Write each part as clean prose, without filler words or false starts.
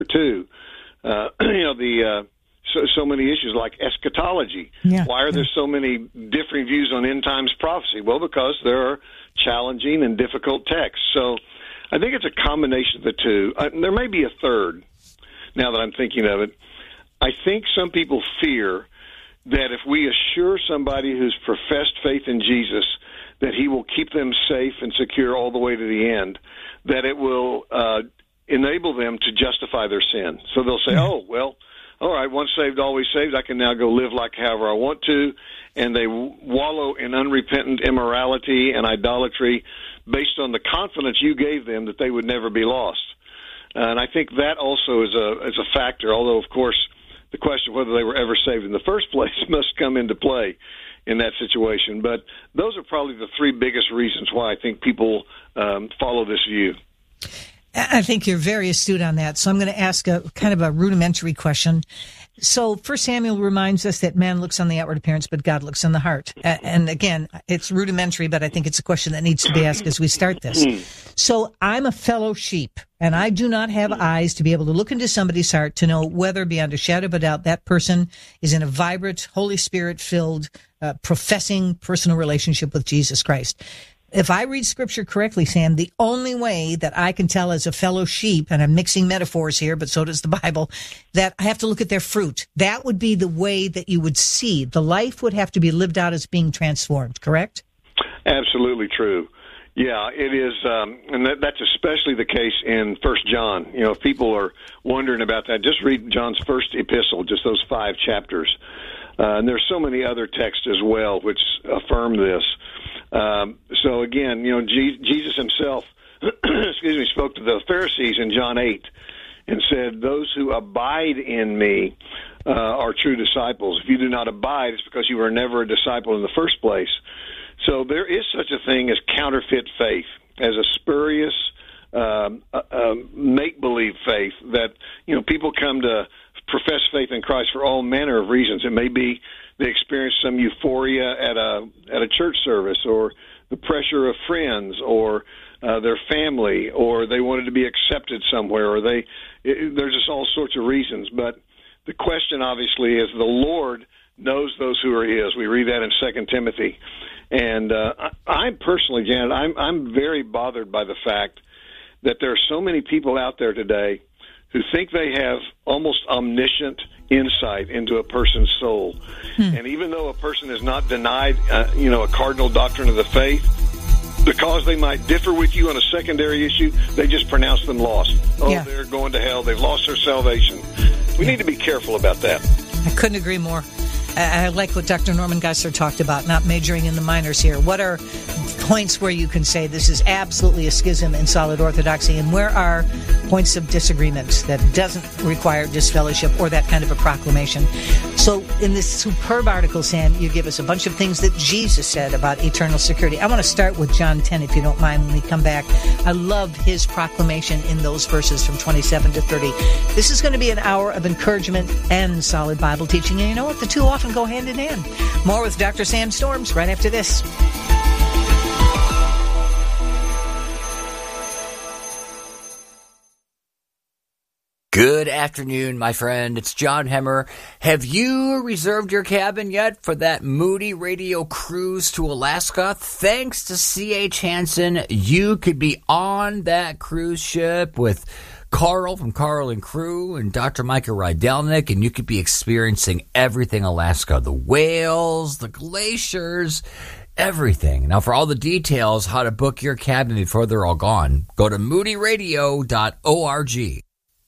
too. So many issues like eschatology. Yeah. Why are there so many differing views on end times prophecy? Well, because there are challenging and difficult texts. So I think it's a combination of the two. There may be a third, now that I'm thinking of it. I think some people fear that if we assure somebody who's professed faith in Jesus that he will keep them safe and secure all the way to the end, that it will enable them to justify their sin. So they'll say, oh, well, all right, once saved, always saved. I can now go live like however I want to. And they wallow in unrepentant immorality and idolatry based on the confidence you gave them that they would never be lost. And I think that also is a factor, although, of course, the question of whether they were ever saved in the first place must come into play in that situation. But those are probably the three biggest reasons why I think people follow this view. I think you're very astute on that. So I'm going to ask a kind of a rudimentary question. So 1 Samuel reminds us that man looks on the outward appearance, but God looks on the heart. And again, it's rudimentary, but I think it's a question that needs to be asked as we start this. So I'm a fellow sheep, and I do not have eyes to be able to look into somebody's heart to know whether beyond a shadow of a doubt that person is in a vibrant, Holy Spirit-filled, professing personal relationship with Jesus Christ. If I read Scripture correctly, Sam, the only way that I can tell as a fellow sheep, and I'm mixing metaphors here, but so does the Bible, that I have to look at their fruit. That would be the way that you would see. The life would have to be lived out as being transformed, correct? Absolutely true. Yeah, it is, and that's especially the case in 1 John. You know, if people are wondering about that, just read John's first epistle, just those 5 chapters. And there's so many other texts as well which affirm this. So again, you know, Jesus himself, spoke to the Pharisees in John 8 and said, "Those who abide in me are true disciples. If you do not abide, it's because you were never a disciple in the first place." So there is such a thing as counterfeit faith, as a spurious make-believe faith that, you know, people come to profess faith in Christ for all manner of reasons. It may be they experience some euphoria at a church service, or the pressure of friends, or their family, or they wanted to be accepted somewhere, or there's just all sorts of reasons. But the question, obviously, is the Lord knows those who are His. We read that in 2 Timothy. And I personally, Janet, I'm very bothered by the fact that there are so many people out there today who think they have almost omniscient insight into a person's soul. And even though a person is not denied, a cardinal doctrine of the faith, because they might differ with you on a secondary issue, they just pronounce them lost. They're going to hell. They've lost their salvation. We need to be careful about that. I couldn't agree more. I like what Dr. Norman Geisler talked about, not majoring in the minors here. What are points where you can say this is absolutely a schism in solid orthodoxy, and where are points of disagreement that doesn't require disfellowship or that kind of a proclamation? So in this superb article, Sam, you give us a bunch of things that Jesus said about eternal security. I want to start with John 10, if you don't mind, when we come back. I love his proclamation in those verses from 27 to 30. This is going to be an hour of encouragement and solid Bible teaching, and you know what? The two often go hand in hand. More with Dr. Sam Storms right after this. Good afternoon, my friend. It's John Hemmer. Have you reserved your cabin yet for that Moody Radio cruise to Alaska? Thanks to C.H. Hansen, you could be on that cruise ship with Carl from Carl and Crew and Dr. Micah Rydelnik, and you could be experiencing everything Alaska, the whales, the glaciers, everything. Now, for all the details, how to book your cabin before they're all gone, go to moodyradio.org.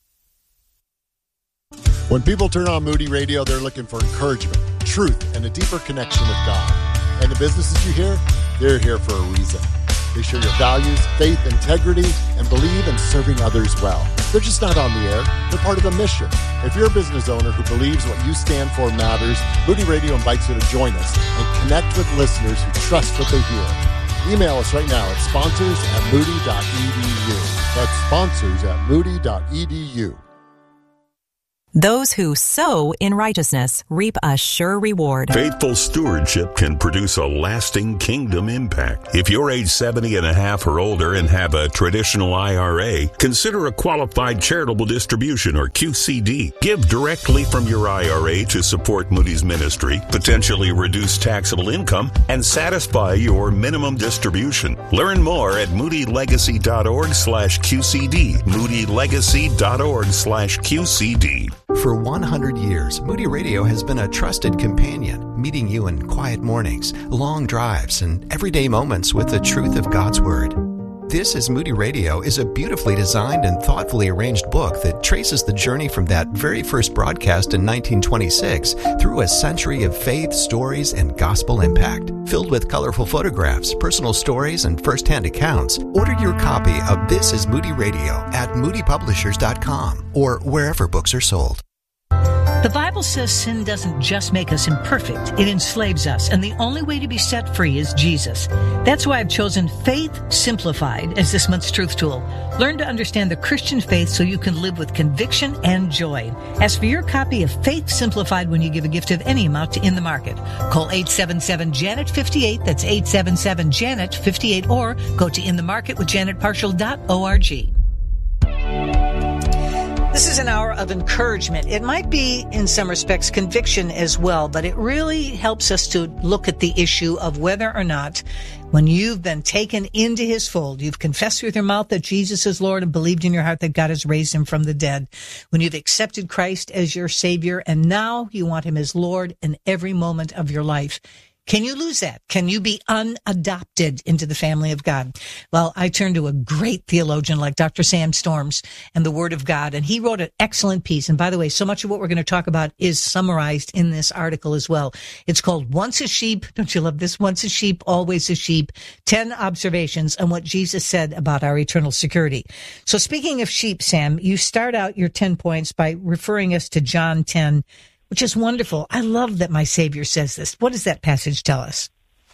When people turn on Moody Radio, they're looking for encouragement, truth, and a deeper connection with God. And the businesses you hear, they're here for a reason. They share your values, faith, integrity, and believe in serving others well. They're just not on the air. They're part of a mission. If you're a business owner who believes what you stand for matters, Moody Radio invites you to join us and connect with listeners who trust what they hear. Email us right now at sponsors@moody.edu. That's sponsors@moody.edu. Those who sow in righteousness reap a sure reward. Faithful stewardship can produce a lasting kingdom impact. If you're age 70 and a half or older and have a traditional IRA, consider a qualified charitable distribution or QCD. Give directly from your IRA to support Moody's ministry, potentially reduce taxable income, and satisfy your minimum distribution. Learn more at moodylegacy.org/QCD. moodylegacy.org/QCD. For 100 years, Moody Radio has been a trusted companion, meeting you in quiet mornings, long drives, and everyday moments with the truth of God's Word. This is Moody Radio is a beautifully designed and thoughtfully arranged book that traces the journey from that very first broadcast in 1926 through a century of faith, stories, and gospel impact. Filled with colorful photographs, personal stories, and first-hand accounts, order your copy of This is Moody Radio at moodypublishers.com or wherever books are sold. The Bible says sin doesn't just make us imperfect, it enslaves us, and the only way to be set free is Jesus. That's why I've chosen Faith Simplified as this month's truth tool. Learn to understand the Christian faith so you can live with conviction and joy. Ask for your copy of Faith Simplified when you give a gift of any amount to In the Market. Call 877-JANET-58, that's 877-JANET-58, or go to inthemarketwithjanetparshall.org. This is an hour of encouragement. It might be, in some respects, conviction as well, but it really helps us to look at the issue of whether or not, when you've been taken into his fold, you've confessed with your mouth that Jesus is Lord and believed in your heart that God has raised him from the dead, when you've accepted Christ as your Savior, and now you want him as Lord in every moment of your life. Can you lose that? Can you be unadopted into the family of God? Well, I turn to a great theologian like Dr. Sam Storms and the Word of God, and he wrote an excellent piece. And by the way, so much of what we're going to talk about is summarized in this article as well. It's called Once a Sheep. Don't you love this? Once a sheep, always a sheep. 10 observations on what Jesus said about our eternal security. So speaking of sheep, Sam, you start out your 10 points by referring us to John 10, which is wonderful. I love that my Savior says this. What does that passage tell us?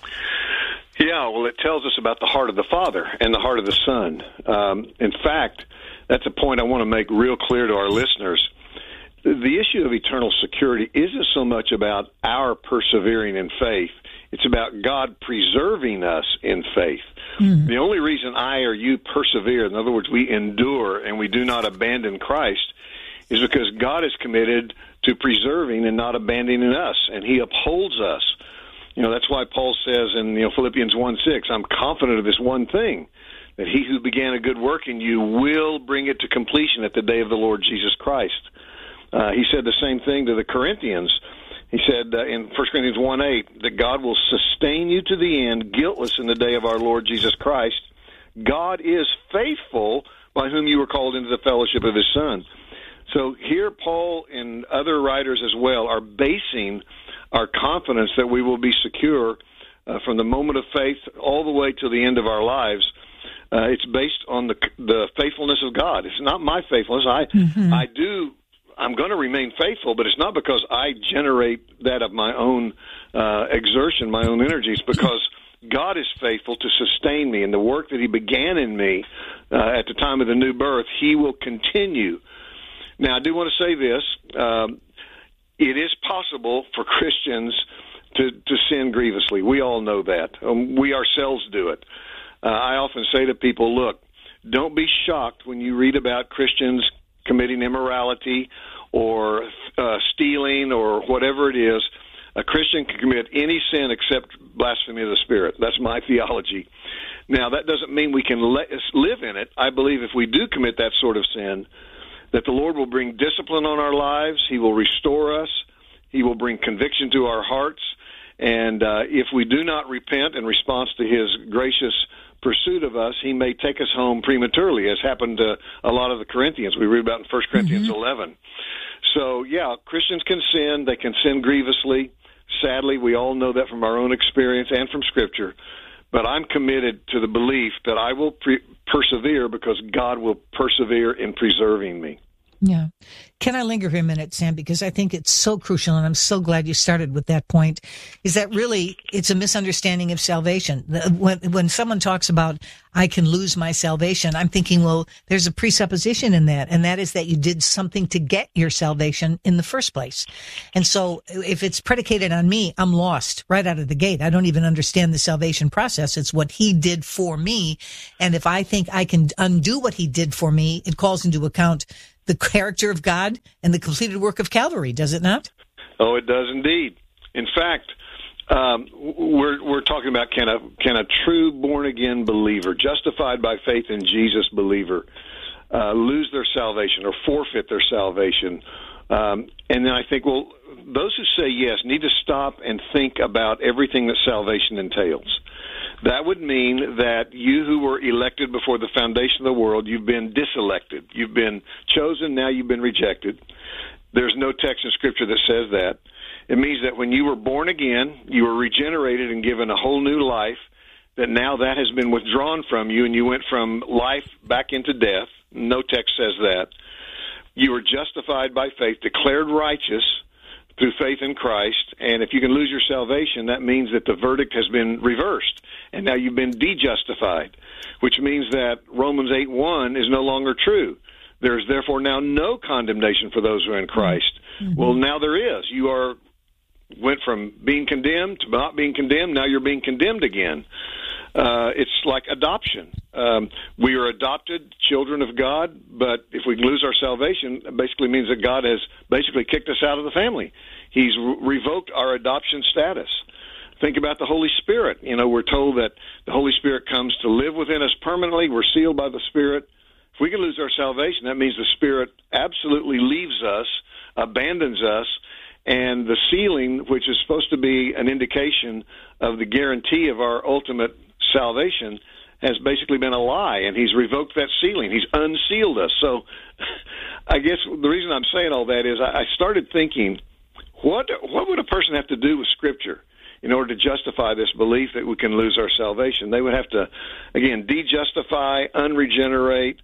Yeah, well, it tells us about the heart of the Father and the heart of the Son. In fact, that's a point I want to make real clear to our listeners. The issue of eternal security isn't so much about our persevering in faith. It's about God preserving us in faith. Mm-hmm. The only reason I or you persevere, in other words, we endure and we do not abandon Christ, is because God is committed to preserving and not abandoning us, and he upholds us. You know, that's why Paul says in Philippians 1:6, I'm confident of this one thing, that he who began a good work in you will bring it to completion at the day of the Lord Jesus Christ. He said the same thing to the Corinthians. He said in 1 Corinthians 1:8 that God will sustain you to the end, guiltless in the day of our Lord Jesus Christ. God is faithful, by whom you were called into the fellowship of his Son. So here Paul and other writers as well are basing our confidence that we will be secure from the moment of faith all the way to the end of our lives. It's based on the faithfulness of God. It's not my faithfulness. I'm going to remain faithful, but it's not because I generate that of my own exertion, my own energies, because God is faithful to sustain me, and the work that he began in me at the time of the new birth, he will continue. Now, I do want to say this. It is possible for Christians to sin grievously. We all know that. We ourselves do it. I often say to people, look, don't be shocked when you read about Christians committing immorality or stealing or whatever it is. A Christian can commit any sin except blasphemy of the Spirit. That's my theology. Now, that doesn't mean we can live in it. I believe if we do commit that sort of sin, that the Lord will bring discipline on our lives. He will restore us. He will bring conviction to our hearts. And if we do not repent in response to his gracious pursuit of us, he may take us home prematurely, as happened to a lot of the Corinthians. We read about in 1 Corinthians 11. So, yeah, Christians can sin. They can sin grievously. Sadly, we all know that from our own experience and from Scripture. But I'm committed to the belief that I will persevere because God will persevere in preserving me. Yeah. Can I linger here a minute, Sam? Because I think it's so crucial, and I'm so glad you started with that point, is that really it's a misunderstanding of salvation. When someone talks about, I can lose my salvation, I'm thinking, well, there's a presupposition in that, and that is that you did something to get your salvation in the first place. And so if it's predicated on me, I'm lost right out of the gate. I don't even understand the salvation process. It's what he did for me. And if I think I can undo what he did for me, it calls into account the character of God and the completed work of Calvary, does it not? Oh, it does indeed. In fact, we're talking about can a true born-again believer, justified by faith in Jesus believer, lose their salvation or forfeit their salvation? And then I think, well, those who say yes need to stop and think about everything that salvation entails. That would mean that you who were elected before the foundation of the world, you've been diselected. You've been chosen, now you've been rejected. There's no text in Scripture that says that. It means that when you were born again, you were regenerated and given a whole new life, that now that has been withdrawn from you and you went from life back into death. No text says that. You were justified by faith, declared righteous through faith in Christ, and if you can lose your salvation, that means that the verdict has been reversed, and now you've been de-justified, which means that Romans 8:1 is no longer true. There is therefore now no condemnation for those who are in Christ. Mm-hmm. Well, now there is. You went from being condemned to not being condemned, now you're being condemned again. It's like adoption. We are adopted children of God, but if we lose our salvation, it basically means that God has basically kicked us out of the family. He's revoked our adoption status. Think about the Holy Spirit. You know, we're told that the Holy Spirit comes to live within us permanently. We're sealed by the Spirit. If we can lose our salvation, that means the Spirit absolutely leaves us, abandons us, and the sealing, which is supposed to be an indication of the guarantee of our ultimate salvation, has basically been a lie, and he's revoked that sealing. He's unsealed us. So I guess the reason I'm saying all that is I started thinking, what would a person have to do with Scripture in order to justify this belief that we can lose our salvation? They would have to, again, de-justify, unregenerate,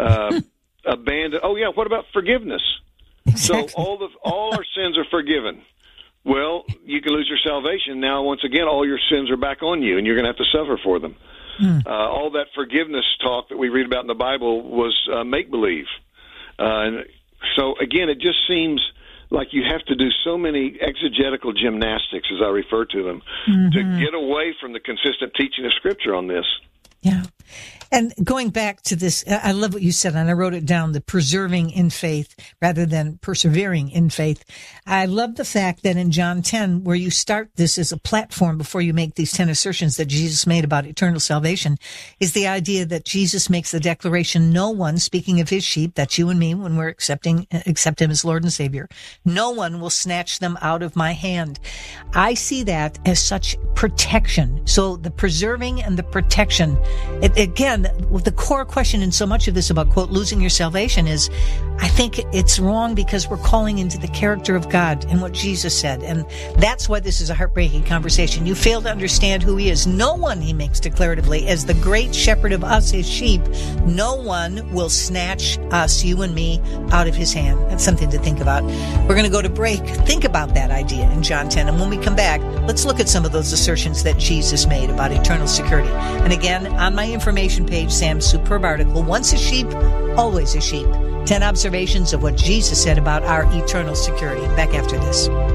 abandon. Oh, yeah, what about forgiveness? Exactly. So all our sins are forgiven. Well, you can lose your salvation. Now, once again, all your sins are back on you, and you're going to have to suffer for them. All that forgiveness talk that we read about in the Bible was make-believe. And so, again, it just seems like you have to do so many exegetical gymnastics, as I refer to them, to get away from the consistent teaching of Scripture on this. Yeah. And going back to this, I love what you said, and I wrote it down, the preserving in faith rather than persevering in faith. I love the fact that in John 10, where you start this as a platform before you make these 10 assertions that Jesus made about eternal salvation, is the idea that Jesus makes the declaration, no one, speaking of his sheep, that's you and me when we're accept him as Lord and Savior, no one will snatch them out of my hand. I see that as such protection. So the preserving and the protection, again, the core question in so much of this about, quote, losing your salvation is, I think it's wrong because we're calling into the character of God and what Jesus said. And that's why this is a heartbreaking conversation. You fail to understand who he is. No one, he makes declaratively, as the great shepherd of us, his sheep, no one will snatch us, you and me, out of his hand. That's something to think about. We're going to go to break. Think about that idea in John 10. And when we come back, let's look at some of those assertions that Jesus made about eternal security. And again, on my information page, Sam's superb article, Once a Sheep, Always a Sheep. 10 observations of what Jesus said about our eternal security. Back after this.